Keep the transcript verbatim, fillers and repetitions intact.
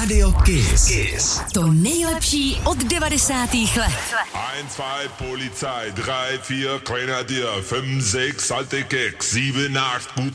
Rádio Kiss. Kiss. To nejlepší od devadesátých let. eins, zwei, Polizei, drei, vier, Grenadier, fünf, sechs, alte Keks, sieben, acht, gute